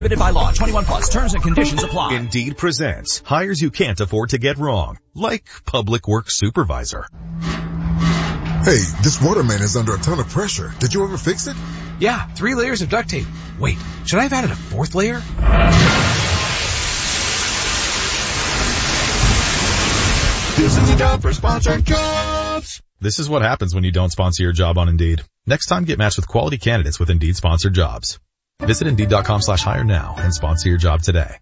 Prohibited by law. 21 plus. Terms and conditions apply. Indeed presents hires you can't afford to get wrong, like public works supervisor. Hey, this waterman is under a ton of pressure. Did you ever fix it? Yeah, 3 layers of duct tape. Wait, should I have added a 4th layer? This is a job for Sponsored Jobs. This is what happens when you don't sponsor your job on Indeed. Next time, get matched with quality candidates with Indeed sponsored jobs. Visit Indeed.com/hire now and sponsor your job today.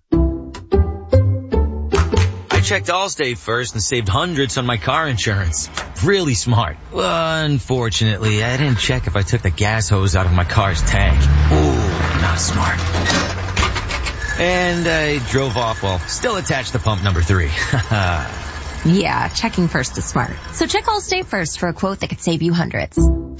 I checked Allstate first and saved hundreds on my car insurance. Really smart. Unfortunately, I didn't check if I took the gas hose out of my car's tank. Ooh, not smart. And I drove off while still attached to pump number 3. Yeah, checking first is smart. So check Allstate first for a quote that could save you hundreds.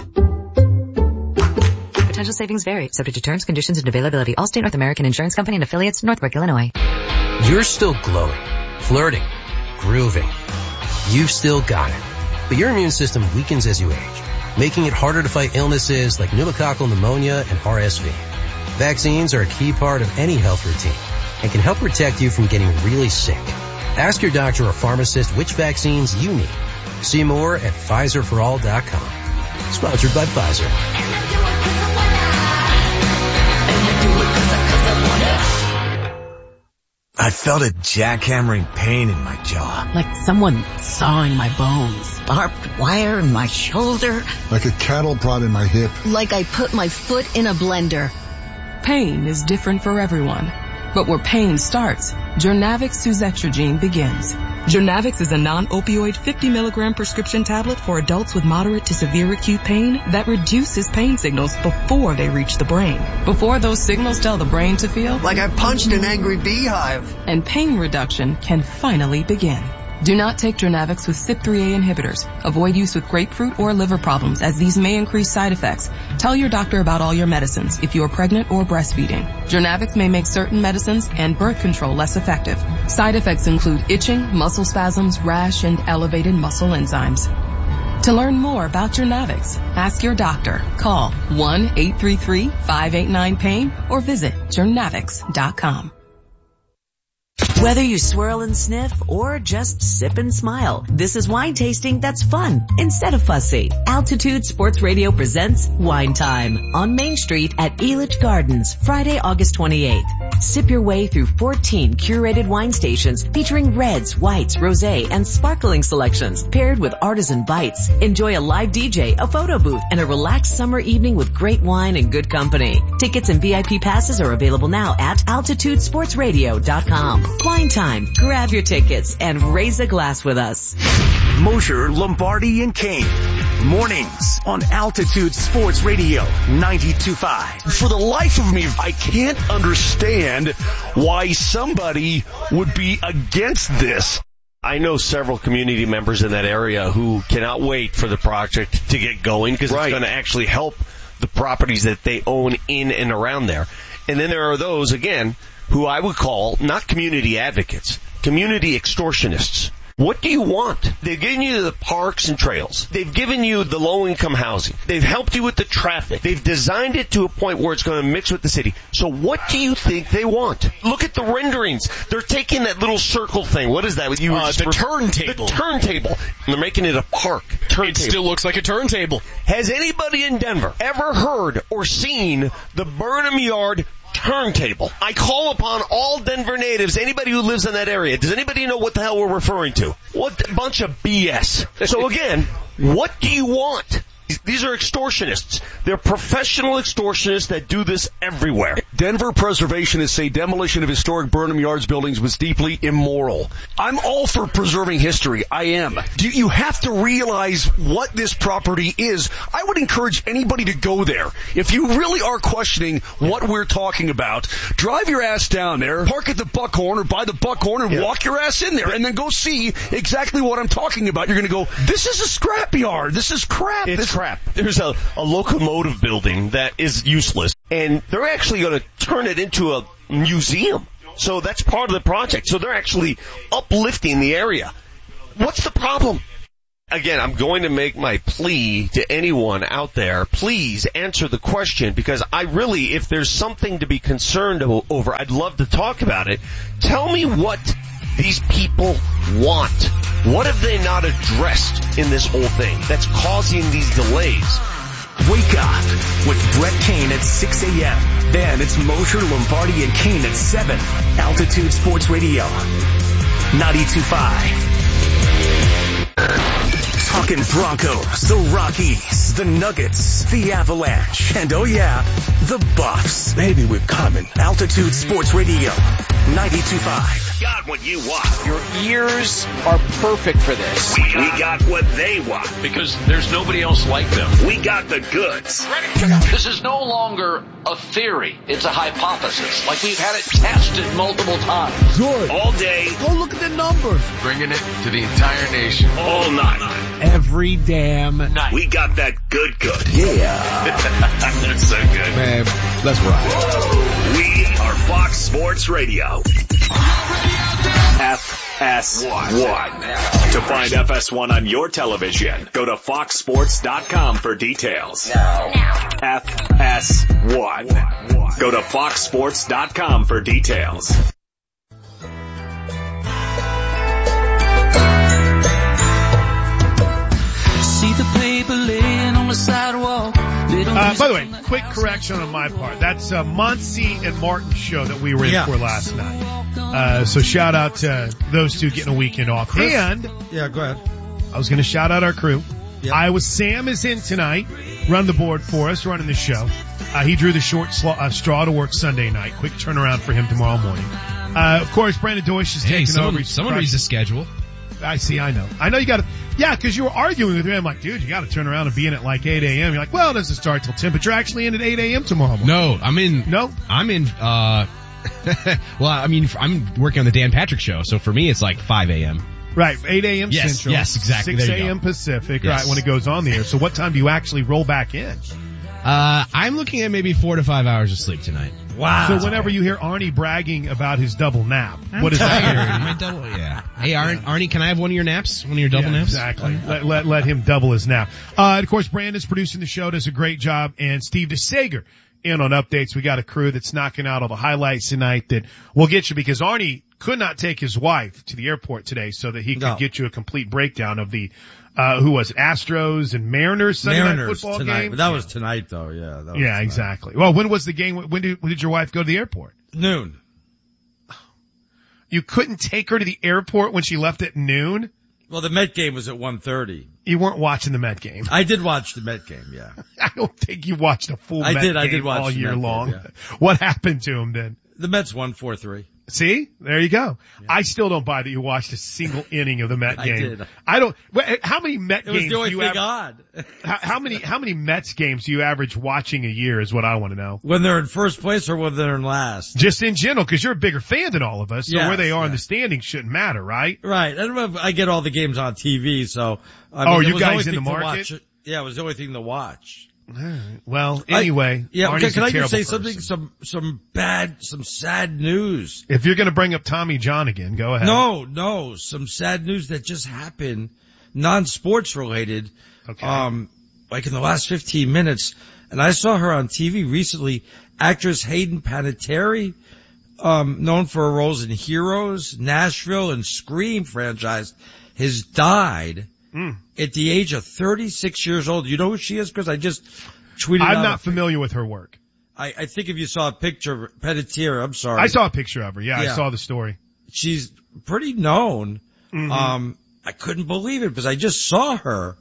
Potential savings vary, subject to terms, conditions, and availability. Allstate North American Insurance Company and affiliates, Northbrook, Illinois. You're still glowing, flirting, grooving. You've still got it. But your immune system weakens as you age, making it harder to fight illnesses like pneumococcal pneumonia and RSV. Vaccines are a key part of any health routine and can help protect you from getting really sick. Ask your doctor or pharmacist which vaccines you need. See more at PfizerForAll.com. Sponsored by Pfizer. I felt a jackhammering pain in my jaw. Like someone sawing my bones. Barbed wire in my shoulder. Like a cattle prod in my hip. Like I put my foot in a blender. Pain is different for everyone. But where pain starts, Journavx Suzetrigine begins. Journavx is a non-opioid 50 milligram prescription tablet for adults with moderate to severe acute pain that reduces pain signals before they reach the brain. Before those signals tell the brain to feel like I punched an angry beehive. And pain reduction can finally begin. Do not take Journavx with CYP3A inhibitors. Avoid use with grapefruit or liver problems, as these may increase side effects. Tell your doctor about all your medicines if you are pregnant or breastfeeding. Journavx may make certain medicines and birth control less effective. Side effects include itching, muscle spasms, rash, and elevated muscle enzymes. To learn more about Journavx, ask your doctor. Call 1-833-589-PAIN or visit Journavx.com. Whether you swirl and sniff or just sip and smile, this is wine tasting that's fun instead of fussy. Altitude Sports Radio presents Wine Time on Main Street at Elitch Gardens, Friday, August 28th. Sip your way through 14 curated wine stations featuring reds, whites, rosé, and sparkling selections paired with artisan bites. Enjoy a live DJ, a photo booth, and a relaxed summer evening with great wine and good company. Tickets and VIP passes are available now at altitudesportsradio.com. Wine Time. Grab your tickets and raise a glass with us. Mosher, Lombardi, and Kane. Mornings on Altitude Sports Radio 92.5. For the life of me, I can't understand why somebody would be against this. I know several community members in that area who cannot wait for the project to get going because it's going to actually help the properties that they own in and around there. And then there are those, again, who I would call not community advocates, community extortionists. What do you want? They've given you the parks and trails. They've given you the low-income housing. They've helped you with the traffic. They've designed it to a point where it's going to mix with the city. So what do you think they want? Look at the renderings. They're taking that little circle thing. What is that? The turntable. The turntable. They're making it a park. It still looks like a turntable. Has anybody in Denver ever heard or seen the Burnham Yard turntable? I call upon all Denver natives, anybody who lives in that area. Does anybody know what the hell we're referring to? What a bunch of BS. So again, what do you want? These are extortionists. They're professional extortionists that do this everywhere. Denver preservationists say demolition of historic Burnham Yards buildings was deeply immoral. I'm all for preserving history. I am. You have to realize what this property is. I would encourage anybody to go there. If you really are questioning what we're talking about, drive your ass down there, park at the Buckhorn or by the Buckhorn and walk your ass in there and then go see exactly what I'm talking about. You're going to go, this is a scrapyard. This is crap. It's crap. There's a locomotive building that is useless, and they're actually going to turn it into a museum. So that's part of the project. So they're actually uplifting the area. What's the problem? Again, I'm going to make my plea to anyone out there. Please answer the question, because I really, if there's something to be concerned over, I'd love to talk about it. Tell me what these people want. What have they not addressed in this whole thing that's causing these delays? Wake up with Brett Kane at 6 a.m. Then it's Mosher, Lombardi, and Kane at 7. Altitude Sports Radio, 92.5. Talking Broncos, the Rockies, the Nuggets, the Avalanche, and oh yeah, the Buffs. Baby, we're coming. Altitude Sports Radio, 92.5. Got what you want. Your ears are perfect for this. We got what they want. Because there's nobody else like them. We got the goods. This is no longer a theory. It's a hypothesis. Like we've had it tested multiple times. Good. All day. Go look at the numbers. Bringing it to the entire nation. All night. Every damn night. We got that good. Yeah. That's so good. Man, let's rock. We are Fox Sports Radio. FS1. To find FS1 on your television, go to foxsports.com for details. Now. FS1. Go to foxsports.com for details. See the paper laying on the sidewalk. By the way, quick correction on my part. That's Monty and Martin's show that we were in for last night. So shout out to those two getting a weekend off. And yeah, go ahead. I was going to shout out our crew. Yep. Iowa Sam is in tonight, run the board for us, running the show. He drew the short straw to work Sunday night. Quick turnaround for him tomorrow morning. Of course, Brandon Deutsch is taking over. Someone reads the schedule. I see, I know you gotta, because you were arguing with me. I'm like, dude, you gotta turn around and be in at like 8 a.m. You're like, well, it doesn't start till 10, but you're actually in at 8 a.m. tomorrow morning. No, I'm in, well, I mean, I'm working on the Dan Patrick show, so for me, it's like 5 a.m. Right, 8 a.m. Central. Yes, exactly. 6 a.m. Pacific, right, when it goes on the air. So what time do you actually roll back in? I'm looking at maybe 4 to 5 hours of sleep tonight. Wow. So whenever you hear Arnie bragging about his double nap, what is that? My double, yeah. Hey, Arnie, can I have one of your naps? One of your double naps? Exactly. Let him double his nap. And of course, Brandon's producing the show, does a great job, and Steve DeSager in on updates. We got a crew that's knocking out all the highlights tonight that we'll get you, because Arnie could not take his wife to the airport today so that he could get you a complete breakdown of the who was it? Astros and Mariners Sunday night football tonight. game. But that was tonight, though. Yeah. That was tonight. Exactly. Well, when was the game? When did your wife go to the airport? Noon. You couldn't take her to the airport when she left at noon? Well, the Met game was at 1:30. You weren't watching the Met game. I did watch the Met game, yeah. I don't think you watched a full Met game watch all year long. Game, yeah. What happened to him then? The Mets won 4-3. See? There you go. Yeah. I still don't buy that you watched a single inning of the Met game. I did. I don't. How many Met games do you average? How many Mets games do you average watching a year is what I want to know. When they're in first place or when they're in last? Just in general, because you're a bigger fan than all of us, so where they are in the standings shouldn't matter, right? Right. I don't know if I get all the games on TV, so. You guys in the market? Yeah, it was the only thing to watch. Well, anyway. Can I just say something? Some sad news. If you're going to bring up Tommy John again, go ahead. No, some sad news that just happened, non-sports related. Okay. Like in the last 15 minutes, and I saw her on TV recently. Actress Hayden Panettiere, known for her roles in Heroes, Nashville, and Scream franchise, has died. At the age of 36 years old. You know who she is? Because I just tweeted I'm not familiar with her work. I think if you saw a picture of Panettiere, I'm sorry. I saw a picture of her. Yeah, I saw the story. She's pretty known. Mm-hmm. I couldn't believe it because I just saw her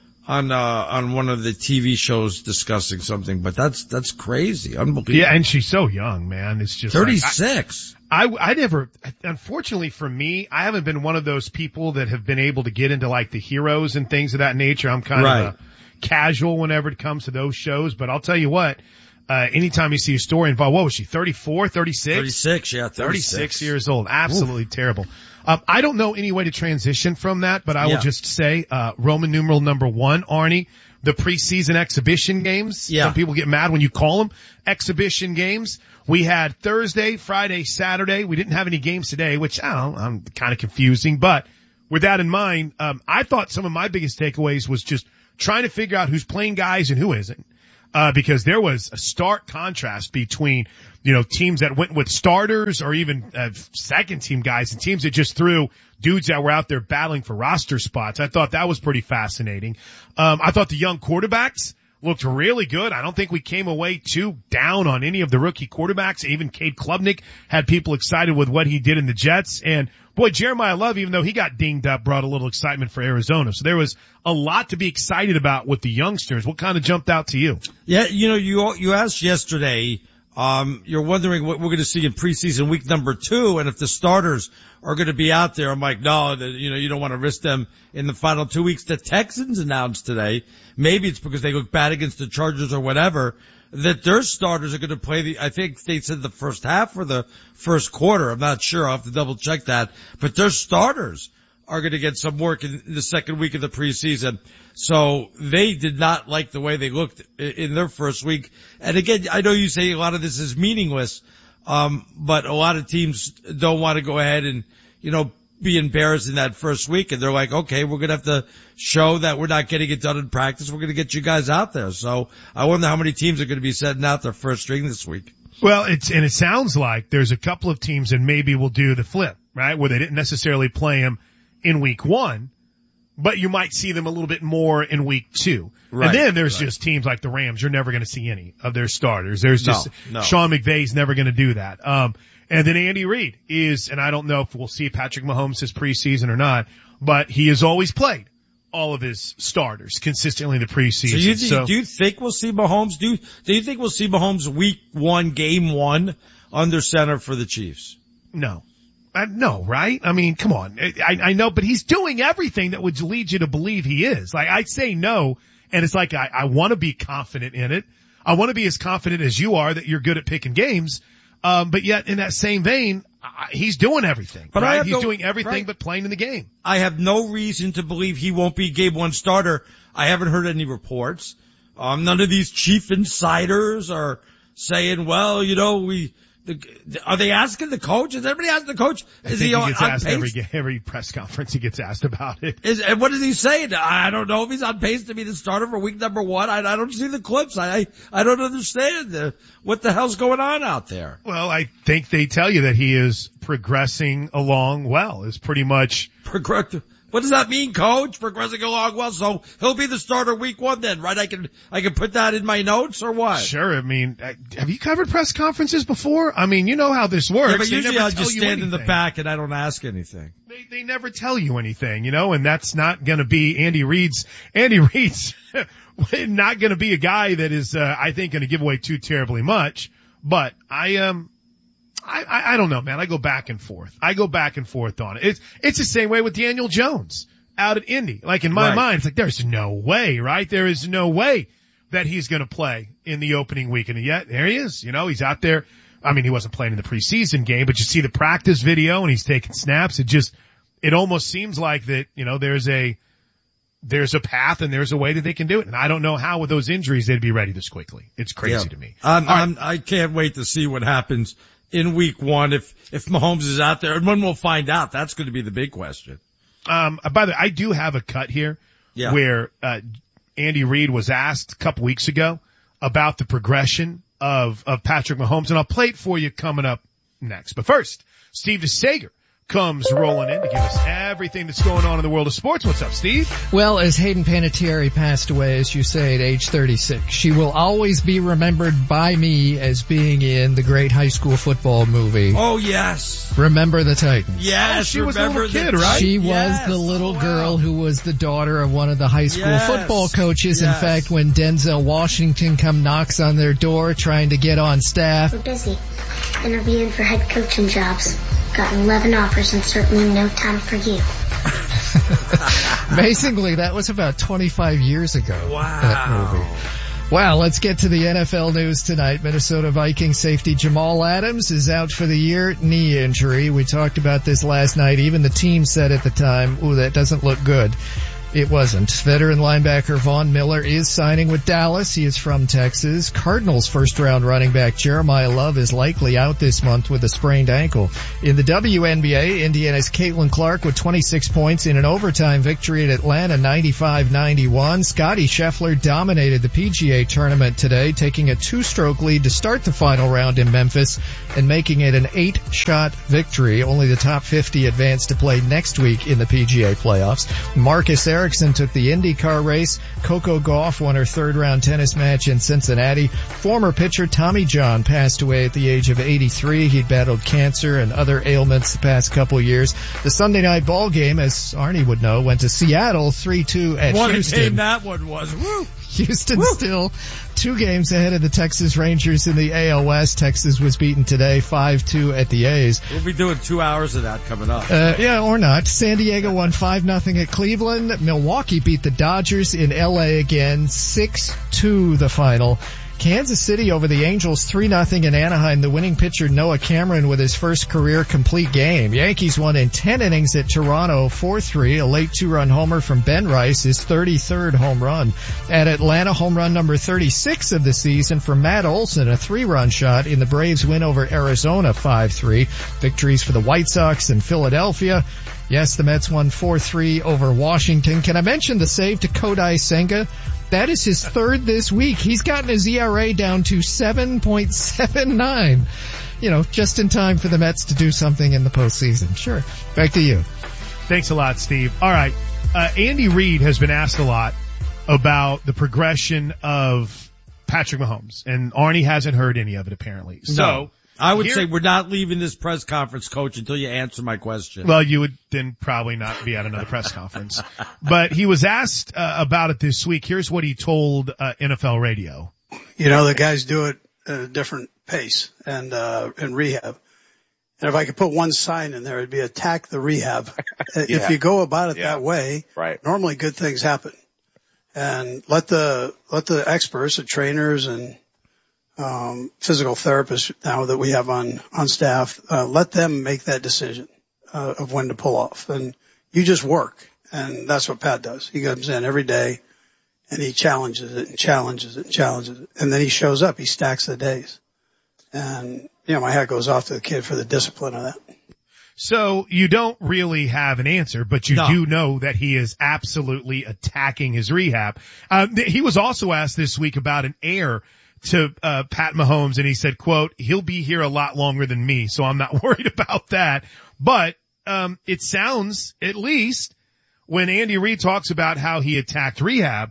on one of the TV shows discussing something, but that's crazy. Unbelievable. Yeah, and she's so young, man. It's just 36. I never, unfortunately for me, I haven't been one of those people that have been able to get into like the Heroes and things of that nature. I'm kind of a casual whenever it comes to those shows, but I'll tell you what, anytime you see a story involved, what was she, 34, 36? 36, yeah, 36 years old. Absolutely terrible. I don't know any way to transition from that, but I will just say, Roman numeral number 1, Arnie, the preseason exhibition games. Yeah. Some people get mad when you call them exhibition games. We had Thursday, Friday, Saturday. We didn't have any games today, which I don't know, I'm kind of confusing, but with that in mind, I thought some of my biggest takeaways was just trying to figure out who's playing guys and who isn't. Because there was a stark contrast between, teams that went with starters or even second team guys and teams that just threw dudes that were out there battling for roster spots. I thought that was pretty fascinating. I thought the young quarterbacks looked really good. I don't think we came away too down on any of the rookie quarterbacks. Even Cade Klubnik had people excited with what he did in the Jets. And boy, Jeremiah Love, even though he got dinged up, brought a little excitement for Arizona. So there was a lot to be excited about with the youngsters. What kind of jumped out to you? Yeah, you asked yesterday, you're wondering what we're going to see in preseason week number 2 and if the starters are going to be out there. I'm like, no, you don't want to risk them in the final 2 weeks. The Texans announced today, maybe it's because they look bad against the Chargers or whatever, that their starters are going to play I think they said the first half or the first quarter. I'm not sure. I'll have to double check that. But their starters are going to get some work in the second week of the preseason. So they did not like the way they looked in their first week. And again, I know you say a lot of this is meaningless, but a lot of teams don't want to go ahead and, be embarrassed in that first week. And they're like, okay, we're going to have to show that we're not getting it done in practice. We're going to get you guys out there. So I wonder how many teams are going to be setting out their first string this week. Well, it sounds like there's a couple of teams that maybe will do the flip, right? Where they didn't necessarily play him in week 1, but you might see them a little bit more in week 2. Right, and then there's just teams like the Rams. You're never going to see any of their starters. There's just Sean McVay's never going to do that. And then Andy Reid is, and I don't know if we'll see Patrick Mahomes this preseason or not, but he has always played all of his starters consistently in the preseason. So do you think we'll see Mahomes? Do you think we'll see Mahomes week 1, game 1 under center for the Chiefs? No. No, right? I mean, come on. I know, but he's doing everything that would lead you to believe he is. Like, I'd say no, and it's like I want to be confident in it. I want to be as confident as you are that you're good at picking games. But yet in that same vein, he's doing everything. But right? He's doing everything but playing in the game. I have no reason to believe he won't be game 1 starter. I haven't heard any reports. None of these chief insiders are saying, well, are they asking the coach? Is everybody asking the coach? Is he gets asked every press conference he gets asked about it. And what is he saying? I don't know if he's on pace to be the starter for week number 1. I don't see the clips. I don't understand what the hell's going on out there. Well, I think they tell you that he is progressing along well. Is pretty much What does that mean, coach? Progressing along well, so he'll be the starter week 1 then, right? I can put that in my notes or what? Sure. I mean, have you covered press conferences before? I mean, you know how this works. Yeah, but usually I just stand in the back and I don't ask anything. They never tell you anything, and that's not going to be Andy Reid's not going to be a guy that is, I think, going to give away too terribly much. But I don't know, man. I go back and forth on it. It's the same way with Daniel Jones out at Indy. Like in my mind, it's like there's no way, right? There is no way that he's going to play in the opening week. And yet there he is. He's out there. I mean, he wasn't playing in the preseason game, but you see the practice video and he's taking snaps. It almost seems like that, there's a path and there's a way that they can do it. And I don't know how with those injuries they'd be ready this quickly. It's crazy to me. I can't wait to see what happens in week 1 if Mahomes is out there, and when we'll find out. That's going to be the big question. By the way, I do have a cut here where Andy Reid was asked a couple weeks ago about the progression of Patrick Mahomes, and I'll play it for you coming up next. But first, Steve DeSager comes rolling in to give us everything that's going on in the world of sports. What's up, Steve? Well, as Hayden Panettiere passed away, as you say, at age 36, she will always be remembered by me as being in the great high school football movie. Oh, yes. Remember the Titans. Yes, she was a little kid, right? She was the little girl who was the daughter of one of the high school football coaches. In fact, when Denzel Washington knocks on their door trying to get on staff. We're busy interviewing for head coaching jobs. Got 11 offers and certainly no time for you. Amazingly, that was about 25 years ago. Wow. That movie. Well, let's get to the NFL news tonight. Minnesota Vikings safety Jamal Adams is out for the year, knee injury. We talked about this last night. Even the team said at the time, ooh, that doesn't look good. It wasn't. Veteran linebacker Von Miller is signing with Dallas. He is from Texas. Cardinals first-round running back Jeremiah Love is likely out this month with a sprained ankle. In the WNBA, Indiana's Caitlin Clark with 26 points in an overtime victory at Atlanta 95-91. Scottie Scheffler dominated the PGA tournament today, taking a 2-stroke lead to start the final round in Memphis and making it an 8-shot victory. Only the top 50 advance to play next week in the PGA playoffs. Marcus Ericsson took the IndyCar race. Coco Gauff won her third-round tennis match in Cincinnati. Former pitcher Tommy John passed away at the age of 83. He'd battled cancer and other ailments the past couple years. The Sunday night ball game, as Arnie would know, went to Seattle 3-2 at Houston. What a game that one was. Woo! Houston still 2 games ahead of the Texas Rangers in the AL West. Texas was beaten today 5-2 at the A's. We'll be doing 2 hours of that coming up. Yeah, or not. San Diego won 5-0 at Cleveland. Milwaukee beat the Dodgers in LA again, 6-2 the final. Kansas City over the Angels 3-0 in Anaheim. The winning pitcher Noah Cameron with his first career complete game. Yankees won in 10 innings at Toronto 4-3. A late 2-run homer from Ben Rice, his 33rd home run. At Atlanta, home run number 36 of the season for Matt Olson, a 3-run shot in the Braves win over Arizona 5-3. Victories for the White Sox and Philadelphia. Yes, the Mets won 4-3 over Washington. Can I mention the save to Kodai Senga? That is his 3rd this week. He's gotten his ERA down to 7.79. You know, just in time for the Mets to do something in the postseason. Sure. Back to you. Thanks a lot, Steve. All right. Andy Reid has been asked a lot about the progression of Patrick Mahomes, and Arnie hasn't heard any of it apparently. No. I would say we're not leaving this press conference, Coach, until you answer my question. Well, you would then probably not be at another press conference. But he was asked about it this week. Here's what he told NFL Radio. You know, the guys do it at a different pace and in rehab. And if I could put one sign in there, it'd be attack the rehab. If you go about it that way, normally good things happen. And let the experts, the trainers and physical therapists now that we have on staff, let them make that decision of when to pull off. And you just work. And that's what Pat does. He comes in every day and he challenges it and challenges it and challenges it. And then he shows up. He stacks the days. And, you know, my hat goes off to the kid for the discipline of that. So you don't really have an answer, but you do know that he is absolutely attacking his rehab. He was also asked this week about an heir to Pat Mahomes, and he said, quote, he'll be here a lot longer than me, so I'm not worried about that. But it sounds, at least, when Andy Reid talks about how he attacked rehab,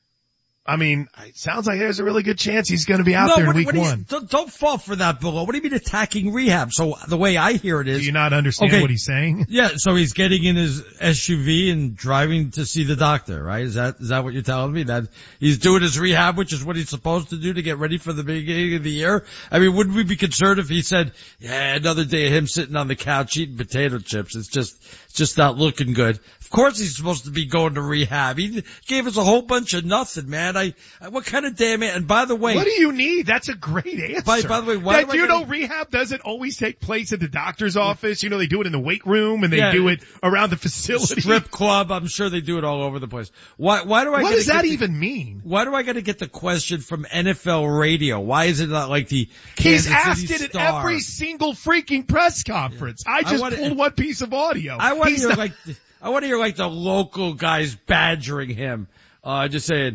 I mean, it sounds like there's a really good chance he's going to be out there in week 1. Don't fall for that, Bill. What do you mean attacking rehab? So the way I hear it is... Do you not understand what he's saying? Yeah, so he's getting in his SUV and driving to see the doctor, right? Is that what you're telling me? That he's doing his rehab, which is what he's supposed to do to get ready for the beginning of the year? I mean, wouldn't we be concerned if he said, yeah, another day of him sitting on the couch eating potato chips? It's just not looking good. Of course he's supposed to be going to rehab. He gave us a whole bunch of nothing, man. What kind of damn it? And by the way, what do you need? That's a great answer. By the way, why do you know rehab doesn't always take place at the doctor's office? You know, they do it in the weight room and they do it around the facility. Strip club. I'm sure they do it all over the place. Why do I? What does that even mean? Why do I got to get the question from NFL Radio? Why is it not like the He's Kansas asked City it Star? at every single freaking press conference. I just pulled one piece of audio. I want to hear like the local guys badgering him. Just saying,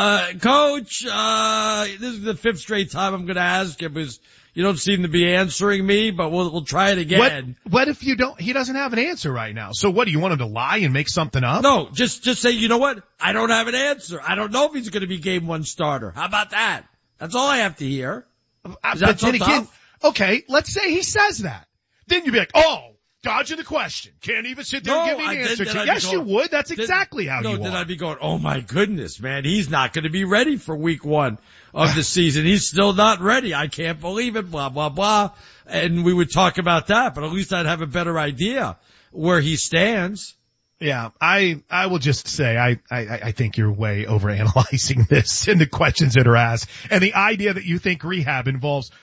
Coach, this is the 5th straight time I'm going to ask him because you don't seem to be answering me, but we'll try it again. What if he doesn't have an answer right now? So what, do you want him to lie and make something up? No, just say, you know what? I don't have an answer. I don't know if he's going to be game 1 starter. How about that? That's all I have to hear. Is that so tough? Okay, let's say he says that. Then you'd be like, oh, dodging the question. Can't even sit there and give me an answer. Yes, you would. That's exactly how you are. Then I'd be going, oh my goodness, man, he's not going to be ready for week 1 of the season. He's still not ready. I can't believe it, blah, blah, blah. And we would talk about that, but at least I'd have a better idea where he stands. Yeah, I will just say I think you're way overanalyzing this and the questions that are asked and the idea that you think rehab involves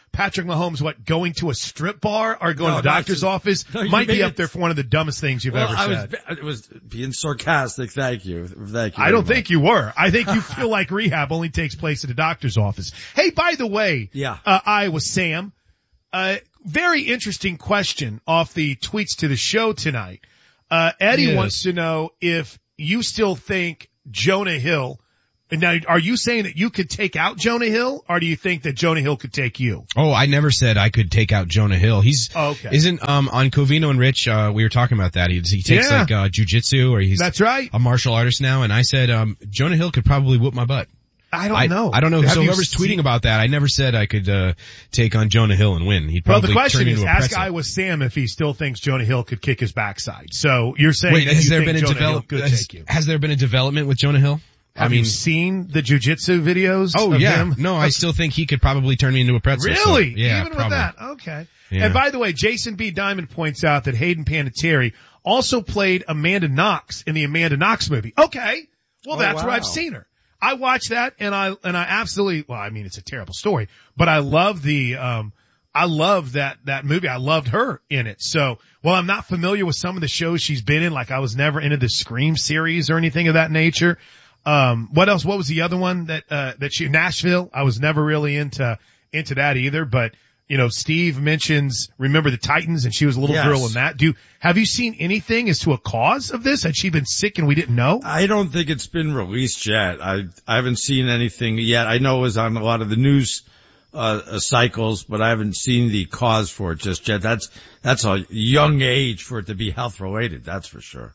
Patrick Mahomes, going to a strip bar or going to the doctor's office might be up there for one of the dumbest things you've ever said. It was being sarcastic. Thank you. I don't think you were. I think you feel like rehab only takes place at a doctor's office. Hey, by the way, Iowa Sam, very interesting question off the tweets to the show tonight. Eddie wants to know if you still think Jonah Hill. Now, are you saying that you could take out Jonah Hill, or do you think that Jonah Hill could take you? Oh, I never said I could take out Jonah Hill. Isn't on Covino and Rich, we were talking about that. He takes jujitsu, or that's right, a martial artist now, and I said, Jonah Hill could probably whoop my butt. I don't know. I don't know. So whoever's tweeting about that, I never said I could take on Jonah Hill and win. He'd probably the question turn is, into a ask pretzel. Iowa Sam if he still thinks Jonah Hill could kick his backside. So you're saying that you think Jonah Hill could take you. Has there been a development with Jonah Hill? Have you seen the jiu-jitsu videos of him? No, I still think he could probably turn me into a pretzel. Really? So, yeah, even probably. with that? Okay. Yeah. And by the way, Jason B. Diamond points out that Hayden Panettiere also played Amanda Knox in the Amanda Knox movie. Okay. Well, that's where I've seen her. I watched that and I absolutely, it's a terrible story, but I love I love that movie. I loved her in it. So, while I'm not familiar with some of the shows she's been in, like I was never into the Scream series or anything of that nature. What else? What was the other one that she, Nashville? I was never really into that either, but Steve mentions Remember the Titans, and she was a little girl in that. Have you seen anything as to a cause of this? Had she been sick and we didn't know? I don't think it's been released yet. I haven't seen anything yet. I know it was on a lot of the news cycles, but I haven't seen the cause for it just yet. That's a young age for it to be health related. That's for sure.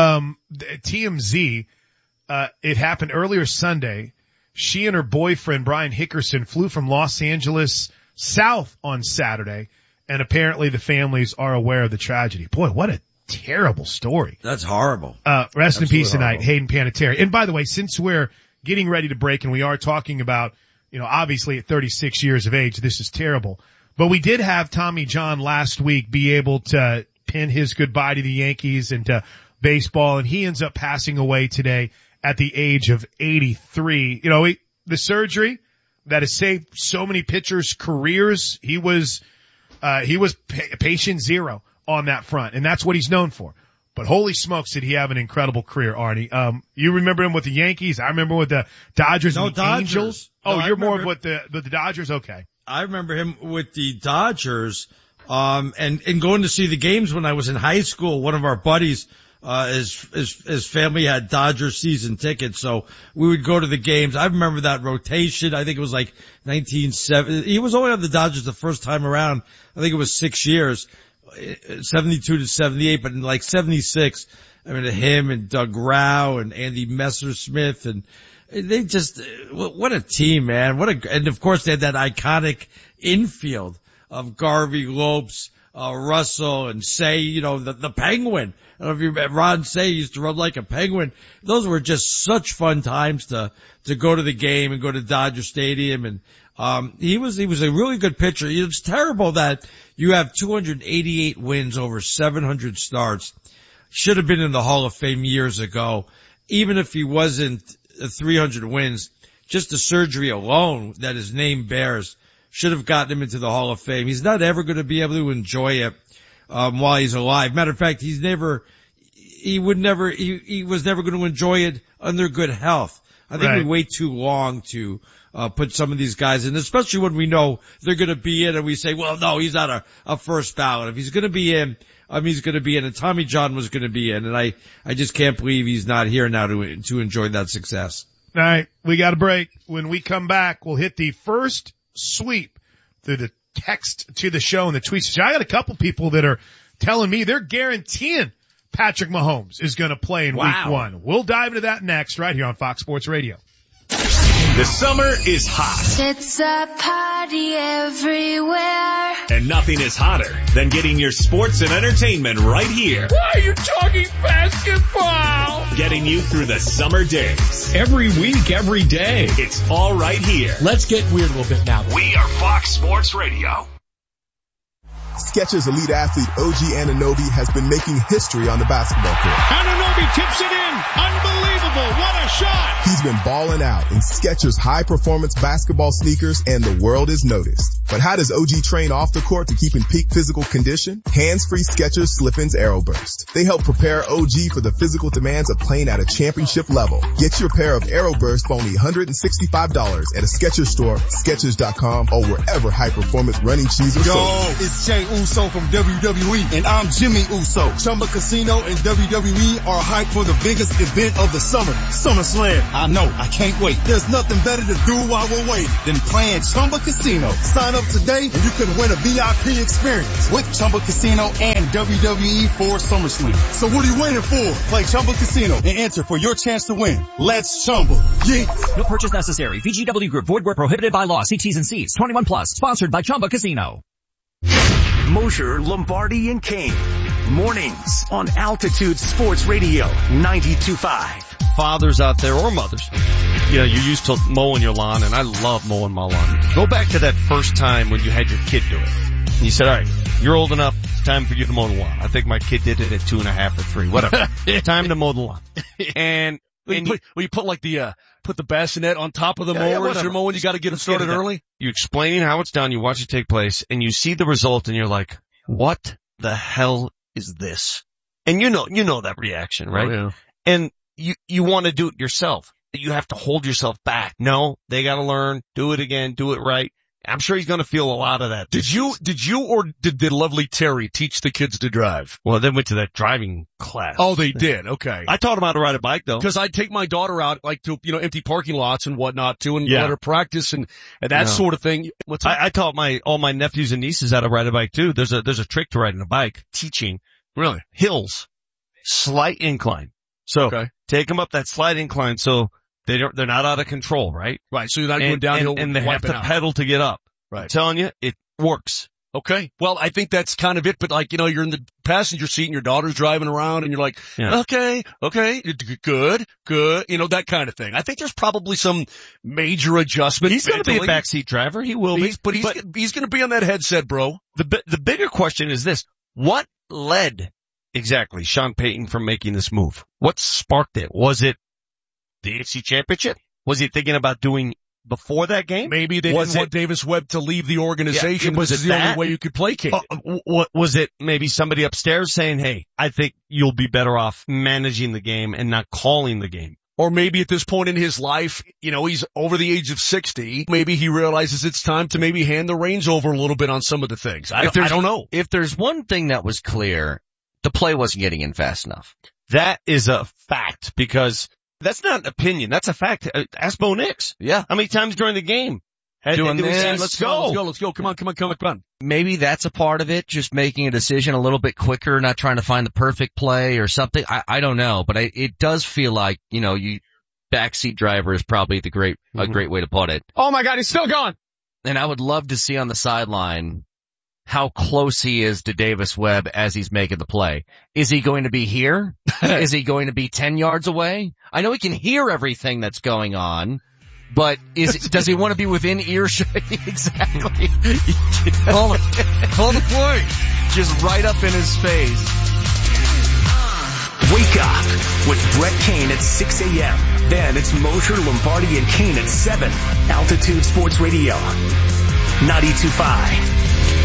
TMZ, it happened earlier Sunday. She and her boyfriend, Brian Hickerson, flew from Los Angeles south on Saturday, and apparently the families are aware of the tragedy. Boy, what a terrible story. That's horrible. Rest in peace tonight, Hayden Panettiere. And by the way, since we're getting ready to break and we are talking about, obviously at 36 years of age, this is terrible. But we did have Tommy John last week be able to pin his goodbye to the Yankees and to baseball, and he ends up passing away today at the age of 83. The surgery that has saved so many pitchers' careers, he was patient zero on that front, and that's what he's known for. But holy smokes, did he have an incredible career, Arnie. You remember him with the Yankees. I remember with the Dodgers and the Angels. Oh, you're more with the Dodgers? Okay. I remember him with the Dodgers, and going to see the games when I was in high school. One of our buddies, his family had Dodgers season tickets, so we would go to the games. I remember that rotation. I think it was like 1970. He was only on the Dodgers the first time around. I think it was 6 years, 72 to 78, but in like 76, him and Doug Rau and Andy Messersmith, and they just, what a team, man. And of course they had that iconic infield of Garvey, Lopes, Russell, and Say, the Penguin. I don't know if you remember, Ron Say used to run like a penguin. Those were just such fun times to go to the game and go to Dodger Stadium. And, he was a really good pitcher. It's terrible that you have 288 wins over 700 starts. Should have been in the Hall of Fame years ago. Even if he wasn't 300 wins, just the surgery alone that his name bears should have gotten him into the Hall of Fame. He's not ever going to be able to enjoy it while he's alive. Matter of fact, he was never going to enjoy it under good health. I think we wait too long to put some of these guys in, especially when we know they're going to be in, and we say, well, no, he's not a first ballot. If he's going to be in, he's going to be in, and Tommy John was going to be in, and I just can't believe he's not here now to enjoy that success. All right, we got a break. When we come back, we'll hit the first sweep through the text to the show and the tweets. I got a couple people that are telling me they're guaranteeing Patrick Mahomes is going to play in week one. We'll dive into that next right here on Fox Sports Radio. The summer is hot. It's a party everywhere. And nothing is hotter than getting your sports and entertainment right here. Why are you talking basketball? Getting you through the summer days. Every week, every day. It's all right here. Let's get weird a little bit now. We are Fox Sports Radio. Skechers elite athlete OG Anunoby has been making history on the basketball court. Anunoby tips it in. Unbelievable. What a shot. He's been balling out in Skechers high-performance basketball sneakers, and the world is noticed. But how does OG train off the court to keep in peak physical condition? Hands-free Skechers Slip-ins Aeroburst. They help prepare OG for the physical demands of playing at a championship level. Get your pair of Aeroburst for only $165 at a Skechers store, Skechers.com, or wherever high-performance running shoes are sold. Yo, it's Jey Uso from WWE, and I'm Jimmy Uso. Chumba Casino and WWE are hyped for the biggest event of the summer, SummerSlam. I know, I can't wait. There's nothing better to do while we're waiting than playing Chumba Casino. Sign up today and you could win a VIP experience with Chumba Casino and WWE for SummerSlam. So what are you waiting for? Play Chumba Casino and enter for your chance to win. Let's Chumba. Yeah. No purchase necessary. VGW Group. Void where prohibited by law. See T's and C's. 21 plus. Sponsored by Chumba Casino. Mosher, Lombardi, and Kane. Mornings on Altitude Sports Radio 92.5. Fathers out there or mothers, you know, you're used to mowing your lawn, and I love mowing my lawn. Go back to that first time when you had your kid do it. And you said, all right, you're old enough, it's time for you to mow the lawn. I think my kid did it at 2.5 or 3, whatever. Time to mow the lawn. And you put like put the bassinet on top of the mower as you're mowing, you gotta get it started early. You explain how it's done, you watch it take place, and you see the result, and you're like, what the hell is this? And you know that reaction, right? Oh, yeah. And you want to do it yourself. You have to hold yourself back. No, they gotta learn, do it again, do it right. I'm sure he's gonna feel a lot of that. Did you or did the lovely Terry teach the kids to drive? Well, they went to that driving class. Oh, they did. Okay. I taught them how to ride a bike though. Cause I'd take my daughter out like to, empty parking lots and whatnot too and let her practice and that sort of thing. I taught all my nephews and nieces how to ride a bike too. There's a trick to riding a bike. Teaching. Really? Hills. Slight incline. So take them up that slight incline so they're not out of control, right? Right. So you're not going downhill and they have to pedal to get up. Right. I'm telling you, it works. Okay. Well, I think that's kind of it, but you're in the passenger seat and your daughter's driving around and you're like, okay, good, that kind of thing. I think there's probably some major adjustment. He's going to be a backseat driver. He will be. But he's going to be on that headset, bro. The bigger question is this. What led exactly Sean Payton from making this move? What sparked it? Was it the AFC Championship? Was he thinking about doing before that game? Maybe they didn't want Davis Webb to leave the organization. Was it the only way you could placate it? Was it maybe somebody upstairs saying, hey, I think you'll be better off managing the game and not calling the game? Or maybe at this point in his life, he's over the age of 60. Maybe he realizes it's time to maybe hand the reins over a little bit on some of the things. I don't know. If there's one thing that was clear, the play wasn't getting in fast enough. That is a fact because that's not an opinion. That's a fact. Ask Bo Nix. Yeah. How many times during the game? Doing this. Let's go. Come on. Maybe that's a part of it. Just making a decision a little bit quicker, not trying to find the perfect play or something. I don't know, but it does feel like, backseat driver is probably a great way to put it. Oh my God, he's still gone. And I would love to see on the sideline how close he is to Davis Webb as he's making the play. Is he going to be here? Is he going to be 10 yards away? I know he can hear everything that's going on, but does he want to be within earshot? Exactly. Call the play. Just right up in his face. Wake up with Brett Kane at 6 a.m. Then it's Mosher, Lombardi, and Kane at 7. Altitude Sports Radio 92.5.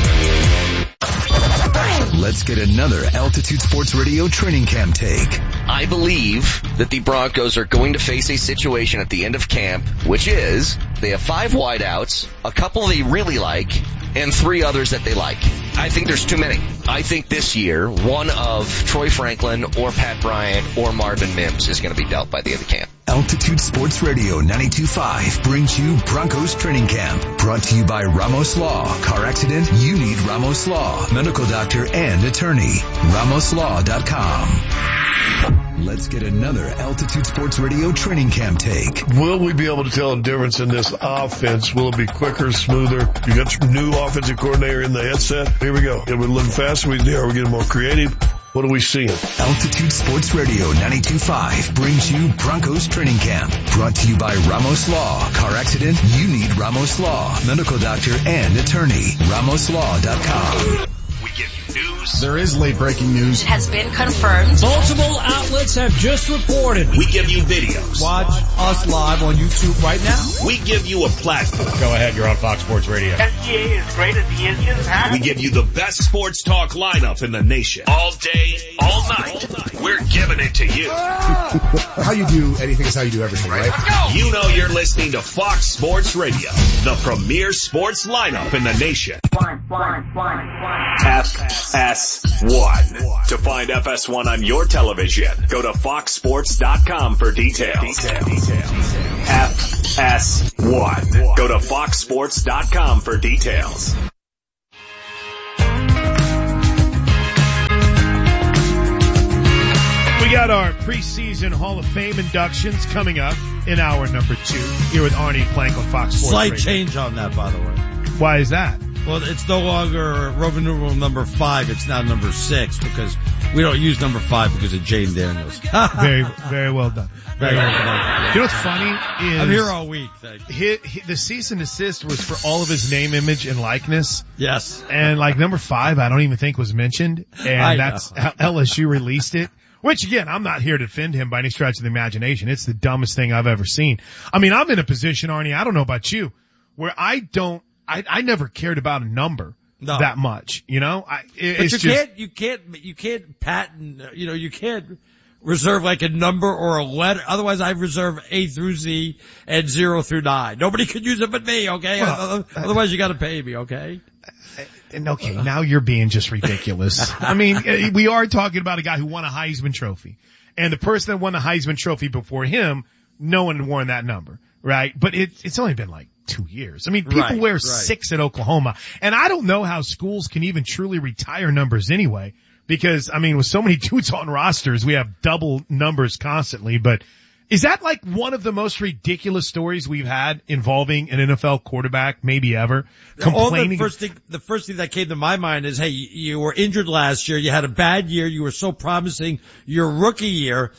Let's get another Altitude Sports Radio training camp take. I believe that the Broncos are going to face a situation at the end of camp, which is they have 5 wideouts, a couple they really like, and 3 others that they like. I think there's too many. I think this year, one of Troy Franklin or Pat Bryant or Marvin Mims is going to be dealt by the end of camp. Altitude Sports Radio 92.5 brings you Broncos Training Camp. Brought to you by Ramos Law. Car accident? You need Ramos Law. Medical doctor and attorney. RamosLaw.com. Let's get another Altitude Sports Radio training camp take. Will we be able to tell a difference in this offense? Will it be quicker, smoother? You got your new offensive coordinator in the headset. Here we go. Are we looking faster? Are we getting more creative? What are we seeing? Altitude Sports Radio 92.5 brings you Broncos Training Camp. Brought to you by Ramos Law. Car accident? You need Ramos Law. Medical doctor and attorney. RamosLaw.com. We get news. There is late breaking news. It has been confirmed. Multiple outlets have just reported. We give you videos. Watch us live on YouTube right now. We give you a platform. Go ahead, you're on Fox Sports Radio. SGA is great as he is just We give you the best sports talk lineup in the nation. All day, all night. We're giving it to you. How you do anything is how you do everything, right? Let's go. You know you're listening to Fox Sports Radio, the premier sports lineup in the nation. FS1. To find FS1 on your television, go to foxsports.com for details. FS1. Go to foxsports.com for details. We got our preseason Hall of Fame inductions coming up in hour number 2 here with Arnie Plank on Fox Sports Slight Radio. change on that, by the way. Why is that? Well, it's no longer Roman numeral number 5. It's now number 6 because we don't use number 5 because of Jane Daniels. Very, very well done. Very well done. You know what's funny is I'm here all week. Thank you. The cease and desist was for all of his name, image, and likeness. Yes. And like number 5, I don't even think was mentioned. And that's how LSU released it. Which again, I'm not here to defend him by any stretch of the imagination. It's the dumbest thing I've ever seen. I mean, I'm in a position, Arnie, I don't know about you, where I never cared about a number that much, you know? You can't patent, you can't reserve like a number or a letter. Otherwise I reserve A through Z and 0 through 9. Nobody could use it but me, okay? Well, otherwise you gotta pay me, okay? Okay, now you're being just ridiculous. I mean, we are talking about a guy who won a Heisman Trophy. And the person that won the Heisman Trophy before him, no one wore that number, right? But it's only been like 2 years. I mean, people wear 6 at Oklahoma. And I don't know how schools can even truly retire numbers anyway. Because, I mean, with so many dudes on rosters, we have double numbers constantly. But is that like one of the most ridiculous stories we've had involving an NFL quarterback, maybe ever? Complaining. The first thing that came to my mind is, hey, you were injured last year. You had a bad year. You were so promising your rookie year.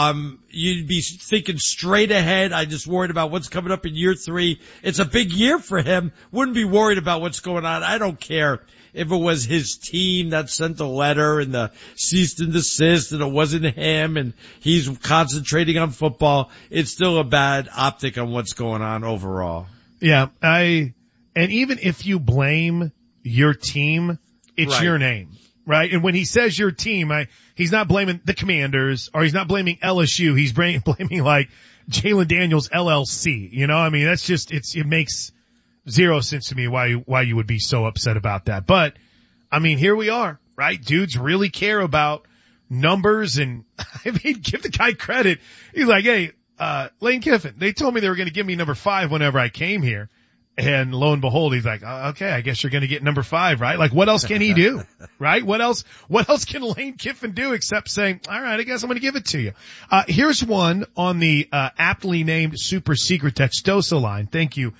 You'd be thinking straight ahead. I just worried about what's coming up in year 3. It's a big year for him. Wouldn't be worried about what's going on. I don't care if it was his team that sent the letter and the cease and desist and it wasn't him and he's concentrating on football. It's still a bad optic on what's going on overall. Yeah, and even if you blame your team, it's your name, right? And when he says your team, he's not blaming the Commanders or he's not blaming LSU. He's blaming like Jalen Daniels LLC. You know, I mean, that's just, it makes zero sense to me why you would be so upset about that. But, I mean, here we are, right? Dudes really care about numbers and, I mean, give the guy credit. He's like, hey, Lane Kiffin, they told me they were going to give me number 5 whenever I came here. And lo and behold, he's like, okay, I guess you're going to get number 5, right? Like, what else can he do, right? What else can Lane Kiffin do except saying, all right, I guess I'm going to give it to you. Here's one on the, aptly named super secret Textosa line. Thank you,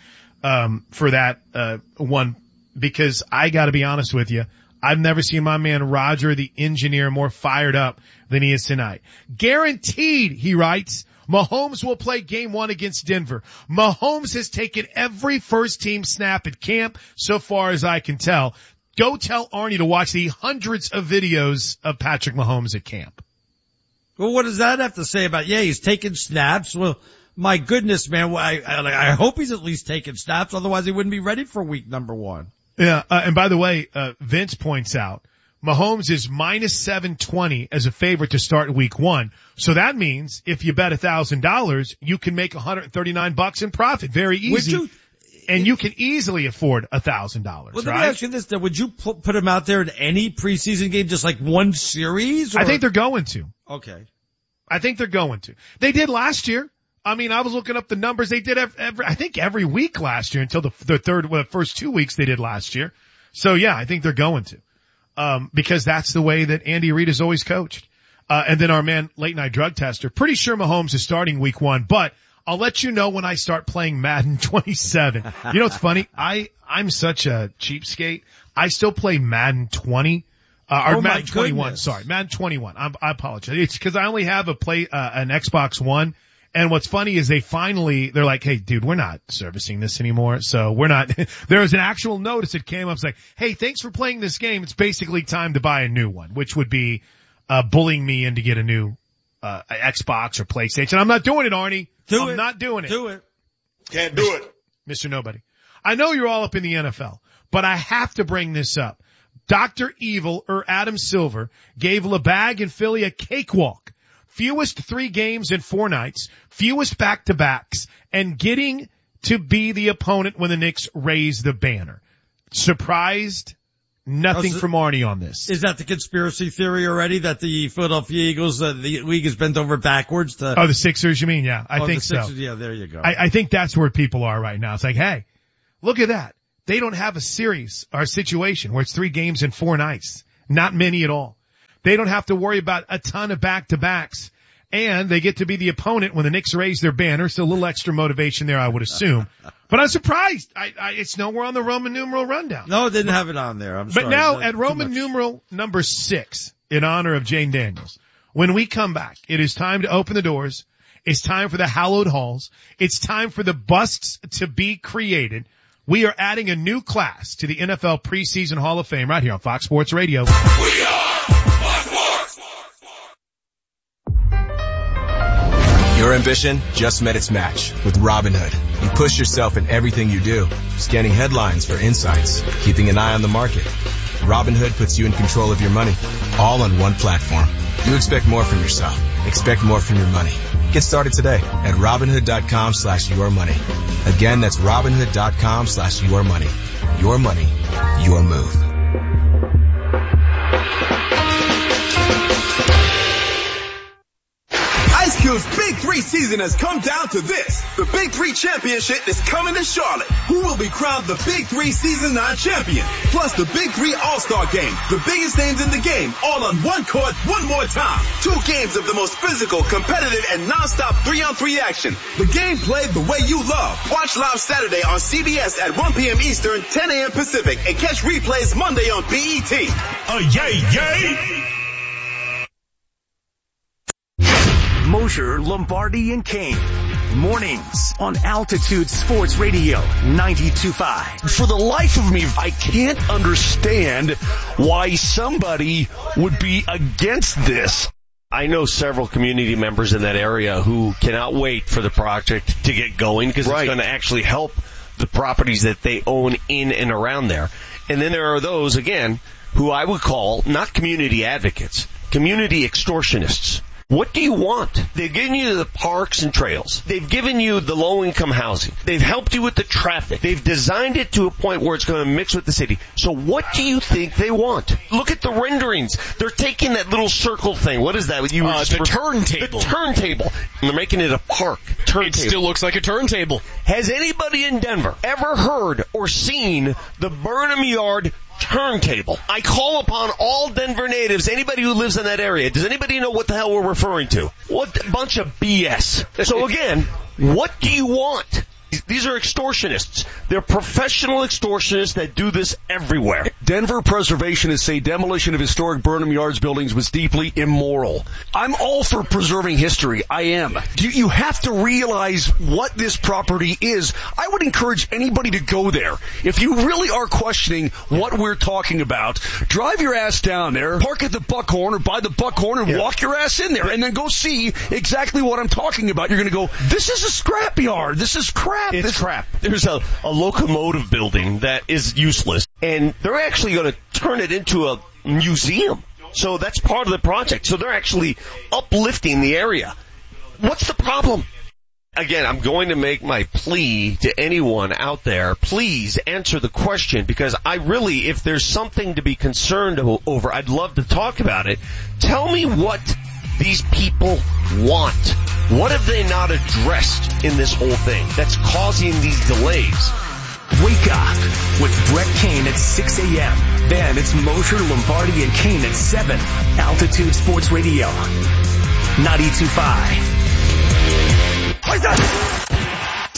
for that, one, because I gotta be honest with you. I've never seen my man Roger, the engineer, more fired up than he is tonight. Guaranteed, he writes, Mahomes will play game 1 against Denver. Mahomes has taken every first team snap at camp so far as I can tell. Go tell Arnie to watch the hundreds of videos of Patrick Mahomes at camp. Well, what does that have to say about, he's taking snaps? Well, my goodness, man, I hope he's at least taking snaps. Otherwise he wouldn't be ready for week number 1. Yeah. And by the way, Vince points out Mahomes is minus 720 as a favorite to start week 1. So that means if you bet $1,000, you can make $139 in profit. Very easy. And you can easily afford $1,000. Well, let me ask you this then. Would you put him out there in any preseason game, just like one series? Or? I think they're going to. Okay. I think they're going to. They did last year. I mean, I was looking up the numbers. They did every week last year until the first 2 weeks they did last year. So yeah, I think they're going to. Because that's the way that Andy Reid has always coached. And then our man, late night drug tester, pretty sure Mahomes is starting week 1, but I'll let you know when I start playing Madden 27. You know what's funny? I'm such a cheapskate. I still play Madden 20. Or Madden 21. Sorry, Madden 21. I apologize. It's because I only have an Xbox One, And what's funny is they're like, hey, dude, we're not servicing this anymore. So we're not, there was an actual notice that came up. It's like, hey, thanks for playing this game. It's basically time to buy a new one, which would be, bullying me in to get a new, Xbox or PlayStation. I'm not doing it, Arnie. I'm not doing it. Do it. Can't do it. Mr. Nobody. I know you're all up in the NFL, but I have to bring this up. Dr. Evil or Adam Silver gave LeBag and Philly a cakewalk. Fewest 3 games in 4 nights, fewest back-to-backs, and getting to be the opponent when the Knicks raise the banner. Surprised? Nothing from Arnie on this. Is that the conspiracy theory already that the Philadelphia Eagles, the league is bent over backwards to... Oh, the Sixers, you mean? Yeah, I think so. Yeah, there you go. I think that's where people are right now. It's like, hey, look at that. They don't have a series or a situation where it's 3 games in 4 nights. Not many at all. They don't have to worry about a ton of back-to-backs. And they get to be the opponent when the Knicks raise their banner. So a little extra motivation there, I would assume. But I'm surprised. It's nowhere on the Roman numeral rundown. No, it didn't have it on there. I'm sorry. But now at Roman numeral number 6, in honor of Jane Daniels, when we come back, it is time to open the doors. It's time for the hallowed halls. It's time for the busts to be created. We are adding a new class to the NFL preseason Hall of Fame right here on Fox Sports Radio. We are Fox Sports. Your ambition just met its match with Robinhood. You push yourself in everything you do, scanning headlines for insights, keeping an eye on the market. Robinhood puts you in control of your money, all on one platform. You expect more from yourself. Expect more from your money. Get started today at Robinhood.com/yourmoney. Again, that's Robinhood.com/yourmoney. Your money, your move. Ice Cube's Big 3 season has come down to this. The Big 3 Championship is coming to Charlotte. Who will be crowned the Big 3 Season 9 champion? Plus the Big 3 All-Star Game. The biggest names in the game, all on one court, one more time. 2 games of the most physical, competitive, and non-stop 3-on-3 action. The game played the way you love. Watch live Saturday on CBS at 1 p.m. Eastern, 10 a.m. Pacific, and catch replays Monday on BET. Yay, yay! Mosher, Lombardi, and Kane. Mornings on Altitude Sports Radio 92.5. For the life of me, I can't understand why somebody would be against this. I know several community members in that area who cannot wait for the project to get going because it's going to actually help the properties that they own in and around there. And then there are those, again, who I would call not community advocates, community extortionists. What do you want? They've given you the parks and trails. They've given you the low-income housing. They've helped you with the traffic. They've designed it to a point where it's going to mix with the city. So what do you think they want? Look at the renderings. They're taking that little circle thing. What is that? The turntable. The turntable. And they're making it a park. Turntable. It still looks like a turntable. Has anybody in Denver ever heard or seen the Burnham Yard turntable? I call upon all Denver natives, anybody who lives in that area. Does anybody know what the hell we're referring to? What a bunch of BS. So again, what do you want? These are extortionists. They're professional extortionists that do this everywhere. Denver preservationists say demolition of historic Burnham Yards buildings was deeply immoral. I'm all for preserving history. I am. You have to realize what this property is. I would encourage anybody to go there. If you really are questioning what we're talking about, drive your ass down there, park at the Buckhorn or by the Buckhorn and walk your ass in there and then go see exactly what I'm talking about. You're going to go, this is a scrapyard. This is crap. It's crap. There's a locomotive building that is useless, and they're actually going to turn it into a museum. So that's part of the project. So they're actually uplifting the area. What's the problem? Again, I'm going to make my plea to anyone out there. Please answer the question, because I really, if there's something to be concerned over, I'd love to talk about it. Tell me what these people want. What have they not addressed in this whole thing that's causing these delays? Wake up with Brett Kane at 6 a.m. Then it's Mosher, Lombardi, and Kane at 7. Altitude Sports Radio 92.5.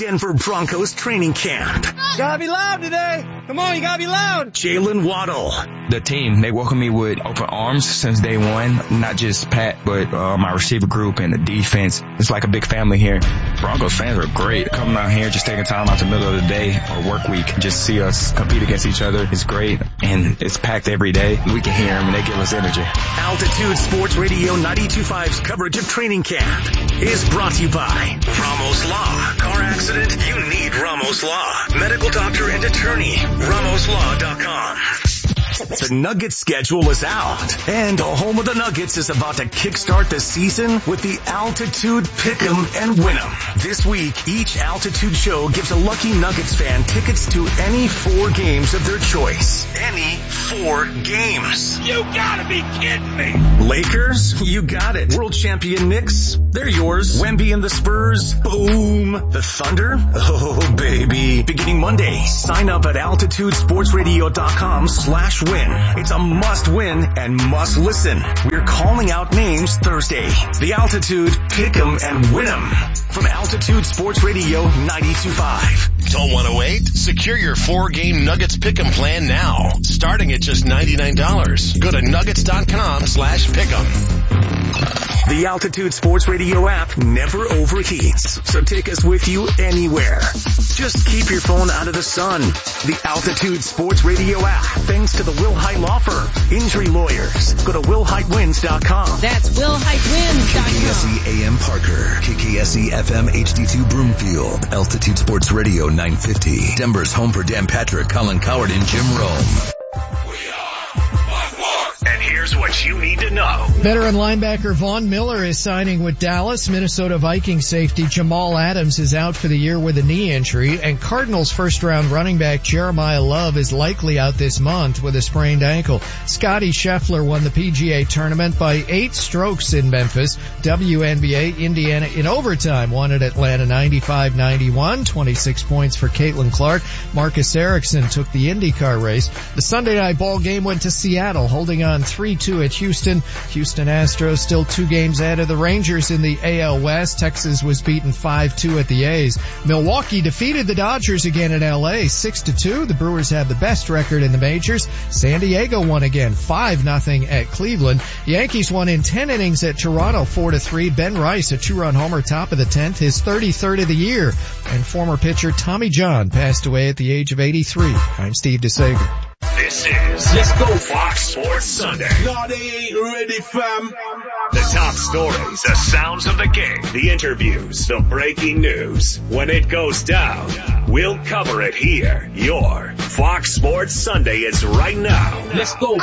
Denver Broncos training camp. Gotta be loud today. Come on, you gotta be loud. Jalen Waddle. The team, they welcome me with open arms since day one. Not just Pat, but my receiver group and the defense. It's like a big family here. Broncos fans are great. Coming out here, just taking time out the middle of the day or work week, just see us compete against each other. It's great, and it's packed every day. We can hear them, and they give us energy. Altitude Sports Radio 92.5's coverage of training camp is brought to you by Ramos Law. Car accident? You need Ramos Law. Medical doctor and attorney. RamosLaw.com. The Nuggets schedule is out, and the home of the Nuggets is about to kickstart the season with the Altitude Pick'em and Win'em. This week, each Altitude show gives a lucky Nuggets fan tickets to any 4 games of their choice. Any 4 games. You gotta be kidding me. Lakers? You got it. World champion Knicks? They're yours. Wemby and the Spurs? Boom. The Thunder? Oh, baby. Beginning Monday, sign up at altitudesportsradio.com/win. It's a must win and must listen. We're calling out names Thursday. The Altitude Pick'em and Win'em from Altitude Sports Radio 92.5. Don't want to wait? Secure your 4-game Nuggets Pick'em plan now. Starting at just $99. Go to nuggets.com/pick'em. The Altitude Sports Radio app never overheats, so take us with you anywhere. Just keep your phone out of the sun. The Altitude Sports Radio app, thanks to the Will Hite Law Firm. Injury lawyers. Go to willhitewins.com. That's willhitewins.com. KKSE AM Parker, KKSE FM HD2 Broomfield, Altitude Sports Radio 950. Denver's home for Dan Patrick, Colin Coward, and Jim Rome. And here's what you need to know. Veteran linebacker Von Miller is signing with Dallas. Minnesota Vikings safety Jamal Adams is out for the year with a knee injury, and Cardinals first-round running back Jeremiah Love is likely out this month with a sprained ankle. Scotty Scheffler won the PGA tournament by 8 strokes in Memphis. WNBA, Indiana in overtime won at Atlanta 95-91, 26 points for Caitlin Clark. Marcus Ericsson took the IndyCar race. The Sunday night ball game went to Seattle, holding on 3-2 at Houston. Houston Astros still 2 games ahead of the Rangers in the AL West. Texas was beaten 5-2 at the A's. Milwaukee defeated the Dodgers again in LA 6-2. The Brewers have the best record in the majors. San Diego won again 5-0 at Cleveland. Yankees won in 10 innings at Toronto 4-3. Ben Rice, a 2-run homer, top of the 10th, his 33rd of the year. And former pitcher Tommy John passed away at the age of 83. I'm Steve DeSager. This is Let's Go Fox Sports Sunday. No, they ain't ready, fam. The top stories, the sounds of the game, the interviews, the breaking news. When it goes down, we'll cover it here. Your Fox Sports Sunday is right now. Let's go.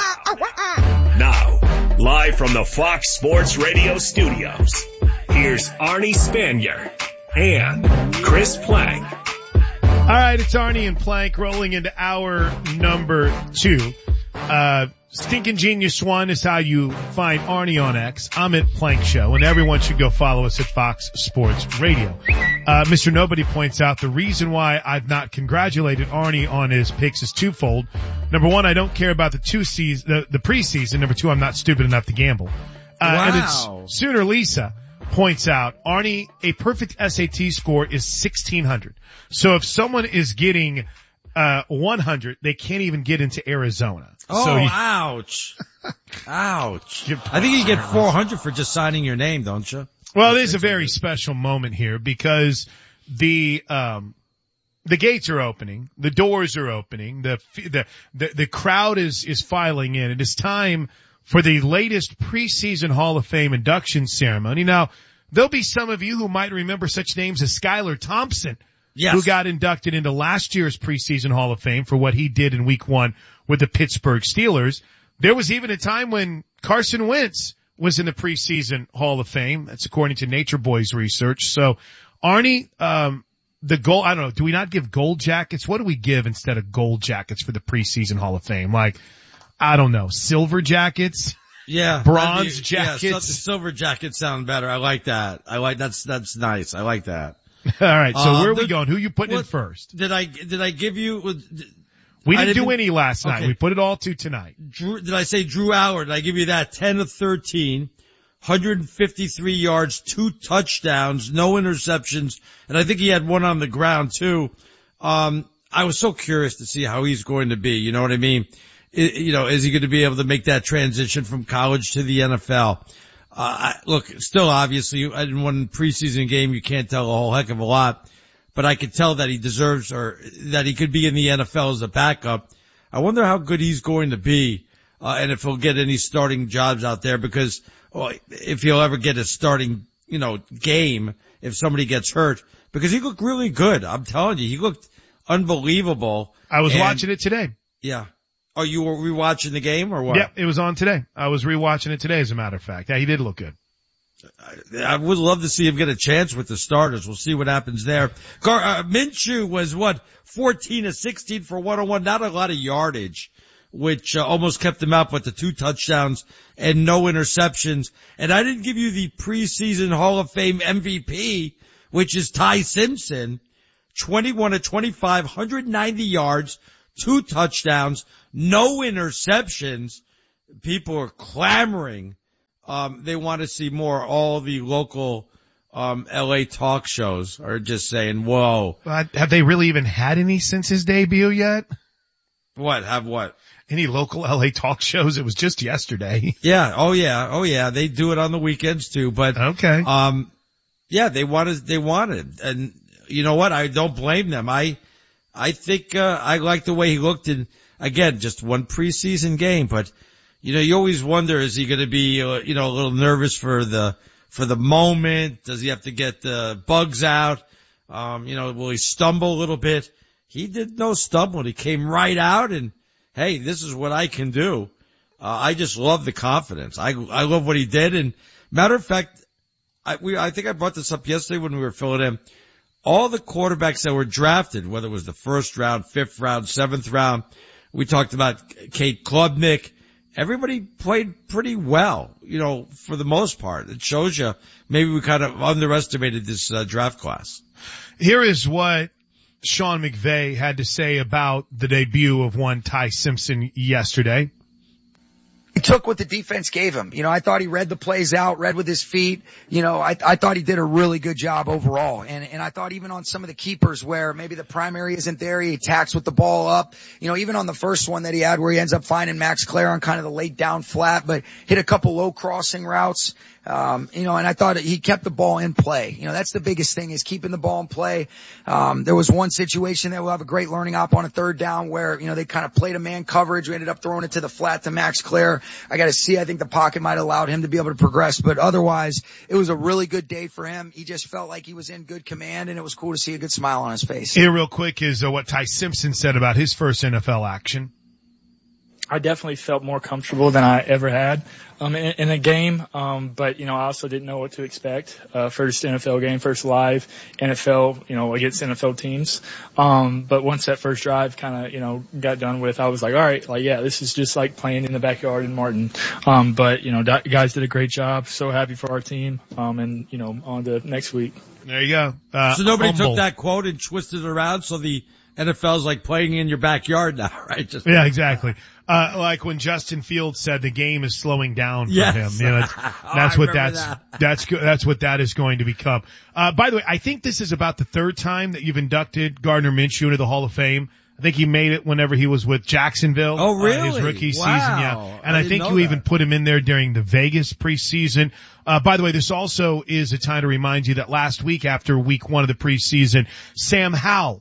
Now, live from the Fox Sports Radio studios, here's Arnie Spanier and Chris Plank. All right, it's Arnie and Plank rolling into hour number 2. Stinking Genius 1 is how you find Arnie on X. I'm at Plank Show, and everyone should go follow us at Fox Sports Radio. Mr. Nobody points out the reason why I've not congratulated Arnie on his picks is twofold. Number 1, I don't care about the preseason. Number 2, I'm not stupid enough to gamble. Wow. And it's Sooner Lisa points out, Arnie, a perfect SAT score is 1,600. So if someone is getting 100, they can't even get into Arizona. Oh, so ouch. Ouch. I think you get 400 for just signing your name, don't you? Well, it is a very special moment here because the gates are opening, the doors are opening, the crowd is filing in. It is time for the latest preseason Hall of Fame induction ceremony. Now, there'll be some of you who might remember such names as Skylar Thompson, yes, who got inducted into last year's preseason Hall of Fame for what he did in week 1 with the Pittsburgh Steelers. There was even a time when Carson Wentz was in the preseason Hall of Fame. That's according to Nature Boy's research. So, Arnie, the gold, I don't know, do we not give gold jackets? What do we give instead of gold jackets for the preseason Hall of Fame? Like, I don't know, silver jackets? Yeah. Bronze jackets? Yeah, silver jackets sound better. I like that. That's nice. I like that. All right. So where are we going? Who are you putting in first? Did I give you? We didn't do any last night. Okay. We put it all to tonight. Did I say Drew Howard? Did I give you that 10 of 13 153 yards, 2 touchdowns, no interceptions, and I think he had one on the ground too. I was so curious to see how he's going to be. You know what I mean? Is he going to be able to make that transition from college to the NFL? Look, still obviously in one preseason game you can't tell a whole heck of a lot, but I could tell that he deserves or that he could be in the NFL as a backup. I wonder how good he's going to be, and if he'll get any starting jobs out there because if he'll ever get a starting, game if somebody gets hurt because he looked really good. I'm telling you, he looked unbelievable. I was watching it today. Yeah. Oh, you were rewatching the game or what? Yep, it was on today. I was rewatching it today, as a matter of fact. Yeah, he did look good. I would love to see him get a chance with the starters. We'll see what happens there. Minshew was 14 of 16 for 101, not a lot of yardage, which almost kept him out, but the 2 touchdowns and no interceptions. And I didn't give you the preseason Hall of Fame MVP, which is Ty Simpson, 21 of 25, 190 yards, 2 touchdowns, no interceptions. People are clamoring. They want to see more. All the local, LA talk shows are just saying, whoa. Have they really even had any since his debut yet? What? Have what? Any local LA talk shows? It was just yesterday. Yeah. Oh yeah. They do it on the weekends too, but. Okay. Yeah, they wanted. And you know what? I don't blame them. I think, I like the way he looked in, again, just one preseason game, but you always wonder, is he going to be, a little nervous for the moment? Does he have to get the bugs out? Will he stumble a little bit? He did no stumble. He came right out and, hey, this is what I can do. I just love the confidence. I love what he did. And matter of fact, I think I brought this up yesterday when we were filling in. All the quarterbacks that were drafted, whether it was the 1st round, 5th round, 7th round, we talked about Kate Klubnik. Everybody played pretty well, for the most part. It shows you maybe we kind of underestimated this draft class. Here is what Sean McVay had to say about the debut of one Ty Simpson yesterday. He took what the defense gave him. I thought he read the plays out, read with his feet. I thought he did a really good job overall. And I thought even on some of the keepers where maybe the primary isn't there, he attacks with the ball up. Even on the first one that he had where he ends up finding Max Clare on kind of the late down flat, but hit a couple low crossing routes. And I thought he kept the ball in play. That's the biggest thing is keeping the ball in play. There was one situation that we'll have a great learning op on a 3rd down where, they kind of played a man coverage. We ended up throwing it to the flat to Max Clare. I think the pocket might have allowed him to be able to progress, but otherwise it was a really good day for him. He just felt like he was in good command and it was cool to see a good smile on his face. Here real quick is what Ty Simpson said about his first NFL action. I definitely felt more comfortable than I ever had in a game, but I also didn't know what to expect. First NFL game, first live NFL, against NFL teams. But once that first drive kind of, got done with, I was like, all right, this is just like playing in the backyard in Martin. But guys did a great job. So happy for our team. And on to next week. There you go. So nobody took that quote and twisted it around. So the NFL's like playing in your backyard now, right? Yeah, exactly. Like when Justin Fields said the game is slowing down for him. That's what that's what that is going to become. By the way, I think this is about the 3rd time that you've inducted Gardner Minshew into the Hall of Fame. I think he made it whenever he was with Jacksonville. Oh, really? His rookie season, yeah. And I think you even put him in there during the Vegas preseason. By the way, this also is a time to remind you that last week after week 1 of the preseason, Sam Howell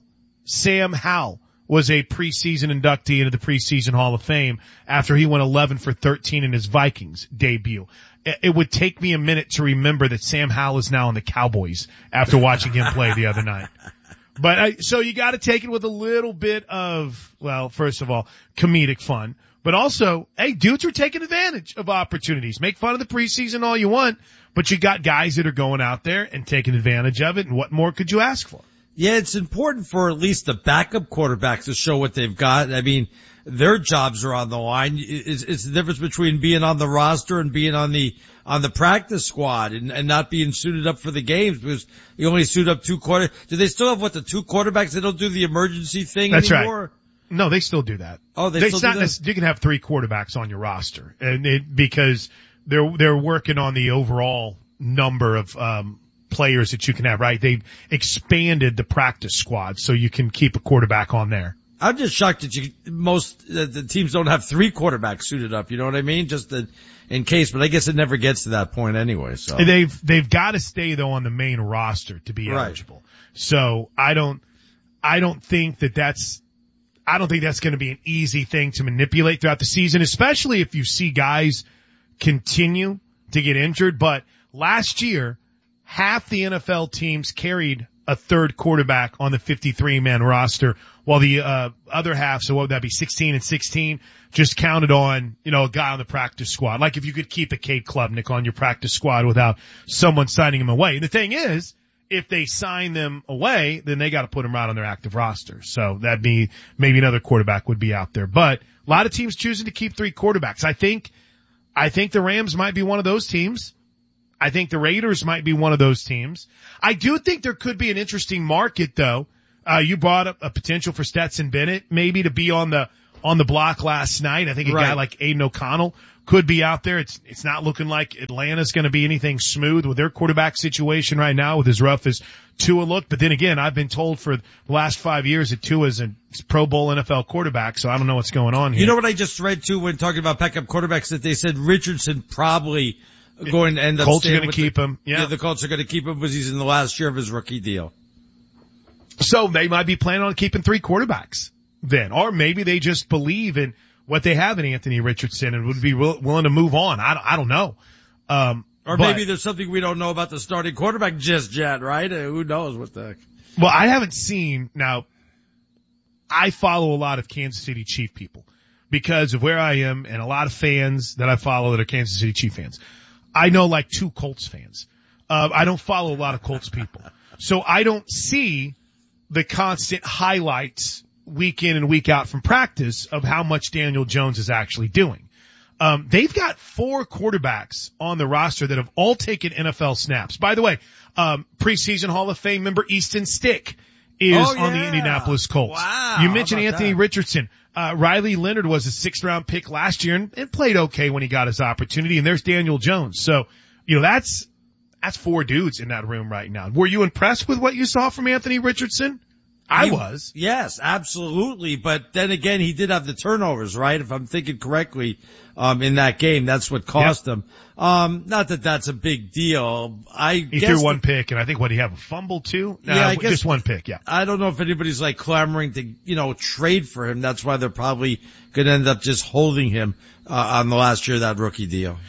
was a preseason inductee into the preseason Hall of Fame after he went 11 for 13 in his Vikings debut. It would take me a minute to remember that Sam Howell is now in the Cowboys after watching him play the other night. But so you got to take it with a little bit of, well, first of all, comedic fun, but also, hey, dudes are taking advantage of opportunities. Make fun of the preseason all you want, but you got guys that are going out there and taking advantage of it, and what more could you ask for? Yeah, it's important for at least the backup quarterbacks to show what they've got. I mean, their jobs are on the line. It's the difference between being on the roster and being on the practice squad and not being suited up for the games because you only suit up 2 quarter. Do they still have the 2 quarterbacks? They don't do the emergency thing That's anymore? Right. No, they still do that. Oh, they still do that? You can have 3 quarterbacks on your roster because they're working on the overall number of players that you can have, right? They've expanded the practice squad so you can keep a quarterback on there. I'm just shocked that the teams don't have 3 quarterbacks suited up. You know what I mean? Just in case, but I guess it never gets to that point anyway. So they've got to stay though on the main roster to be eligible. So I don't think that's going to be an easy thing to manipulate throughout the season, especially if you see guys continue to get injured. But last year, half the NFL teams carried a third quarterback on the 53-man roster, while the other half, so what would that be, 16 and 16, just counted on, a guy on the practice squad. Like if you could keep a Cade Klubnik on your practice squad without someone signing him away. And the thing is, if they sign them away, then they got to put them right on their active roster. So that'd be maybe another quarterback would be out there. But a lot of teams choosing to keep 3 quarterbacks. I think the Rams might be one of those teams. I think the Raiders might be one of those teams. I do think there could be an interesting market though. You brought up a potential for Stetson Bennett maybe to be on the block last night. I think a guy like Aiden O'Connell could be out there. It's not looking like Atlanta's going to be anything smooth with their quarterback situation right now with as rough as Tua looked. But then again, I've been told for the last 5 years that Tua's a Pro Bowl NFL quarterback, so I don't know what's going on here. You know what I just read too when talking about backup quarterbacks, that they said Richardson probably going to end up Colts are going to keep him. Yeah, the Colts are going to keep him because he's in the last year of his rookie deal. So they might be planning on keeping 3 quarterbacks then, or maybe they just believe in what they have in Anthony Richardson and would be willing to move on. I don't know. Or maybe there's something we don't know about the starting quarterback just yet, right? Who knows what the heck? Well, I haven't seen, now, I follow a lot of Kansas City Chief people because of where I am and a lot of fans that I follow that are Kansas City Chief fans. I know like 2 Colts fans. I don't follow a lot of Colts people. So I don't see the constant highlights week in and week out from practice of how much Daniel Jones is actually doing. They've got 4 quarterbacks on the roster that have all taken NFL snaps. By the way, preseason Hall of Fame member Easton Stick is on the Indianapolis Colts. Wow. You mentioned Anthony Richardson. Riley Leonard was a 6th round pick last year and played okay when he got his opportunity. And there's Daniel Jones. So, that's 4 dudes in that room right now. Were you impressed with what you saw from Anthony Richardson? I was. Yes, absolutely. But then again, he did have the turnovers, right? If I'm thinking correctly, in that game, that's what cost him. Not that that's a big deal. He threw 1 pick, and I think, he have a fumble too? I guess just 1 pick, yeah. I don't know if anybody's like clamoring to, trade for him. That's why they're probably going to end up just holding him, on the last year of that rookie deal.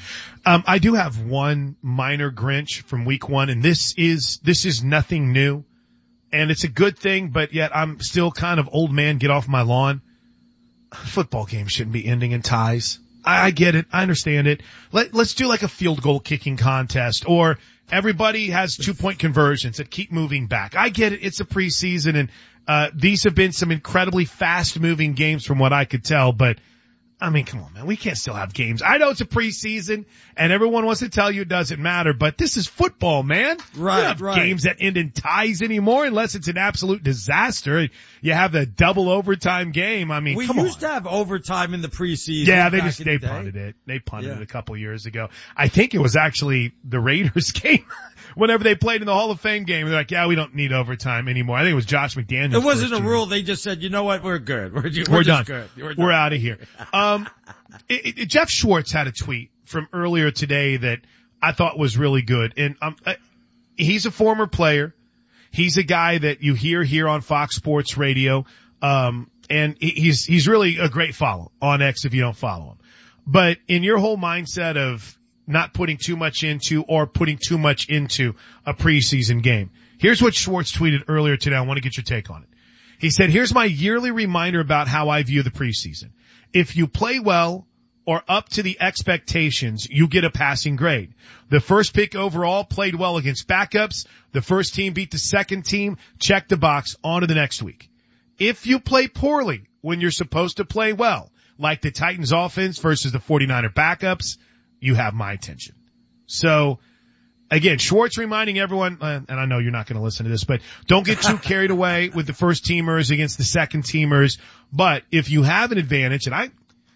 I do have one minor Grinch from week 1, and this is nothing new. And it's a good thing, but yet I'm still kind of old man, get off my lawn. Football games shouldn't be ending in ties. I get it. I understand it. Let's do like a field goal kicking contest, or everybody has 2-point conversions that keep moving back. I get it. It's a preseason, and these have been some incredibly fast moving games from what I could tell, but I mean, come on, man. We can't still have games. I know it's a preseason and everyone wants to tell you it doesn't matter, but this is football, man. Right, you don't have games that end in ties anymore unless it's an absolute disaster. You have the double overtime game. I mean, come on. We used to have overtime in the preseason. Yeah, they punted it. They punted it a couple years ago. I think it was actually the Raiders game. Whenever they played in the Hall of Fame game, they're like, we don't need overtime anymore. I think it was Josh McDaniels. It wasn't a rule. They just said, you know what? We're good. We're done. Good. We're out of here. Jeff Schwartz had a tweet from earlier today that I thought was really good. And, he's a former player. He's a guy that you hear here on Fox Sports Radio. And he's really a great follow on X if you don't follow him. But in your whole mindset of not putting too much into or putting too much into a preseason game, here's what Schwartz tweeted earlier today. I want to get your take on it. He said, here's my yearly reminder about how I view the preseason. If you play well or up to the expectations, you get a passing grade. The first pick overall played well against backups. The first team beat the second team. Check the box. On to the next week. If you play poorly when you're supposed to play well, like the Titans offense versus the 49er backups, you have my attention. So, again, Schwartz reminding everyone, and I know you're not going to listen to this, but don't get too carried away with the first teamers against the second teamers. But if you have an advantage, and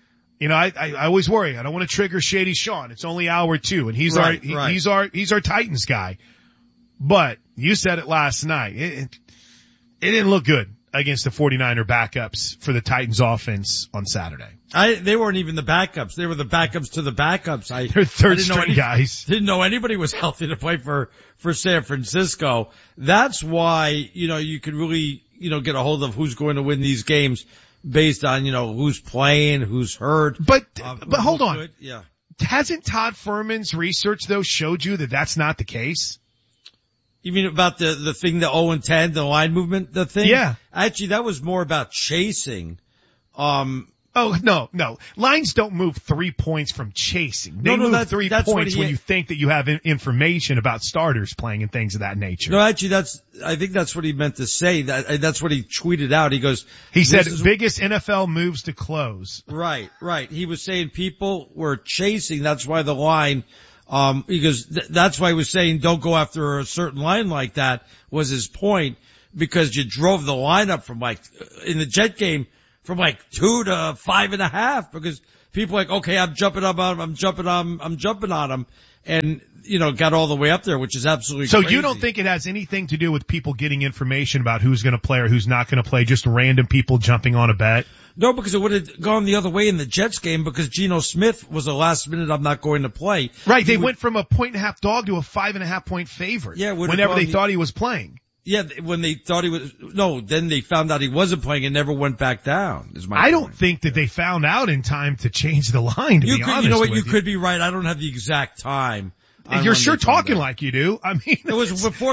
You know, I always worry. I don't want to trigger Shady Sean. It's only hour 2 and he's he's our Titans guy. But you said it last night. It didn't look good against the 49er backups for the Titans offense on Saturday. They weren't even the backups. They were the backups to the backups. They're third string guys. Didn't know anybody was healthy to play for San Francisco. That's why, you could really, get a hold of who's going to win these games based on, who's playing, who's hurt. But hold on. Good. Yeah. Hasn't Todd Furman's research though showed you that that's not the case? You mean about the thing, the 0-10, the line movement, the thing? Yeah. Actually, that was more about chasing. Oh, no. Lines don't move 3 points from chasing. They move 3 points when you think that you have information about starters playing and things of that nature. No, actually, I think that's what he meant to say. That's what he tweeted out. He said biggest NFL moves to close. Right. He was saying people were chasing. That's why the line, that's why he was saying don't go after a certain line like that was his point, because you drove the line up from in the Jet game, from 2 to 5.5, because people are like, okay, I'm jumping on him, and, got all the way up there, which is absolutely crazy. So you don't think it has anything to do with people getting information about who's going to play or who's not going to play, just random people jumping on a bet? No, because it would have gone the other way in the Jets game, because Geno Smith was a last minute, I'm not going to play. Right, they went from a 1.5 dog to a 5.5 point favorite. Yeah, whenever they thought he was playing. Yeah, when they thought then they found out he wasn't playing and never went back down. I don't think that they found out in time to change the line, to be honest. You know what, you could be right. I don't have the exact time. You're sure talking like you do. I mean, it was before